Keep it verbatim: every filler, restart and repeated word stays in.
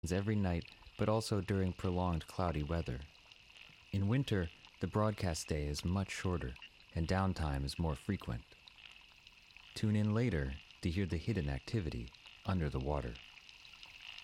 every night, but also during prolonged cloudy weather. In winter, the broadcast day is much shorter, and downtime is more frequent. Tune in later to hear the hidden activity under the water.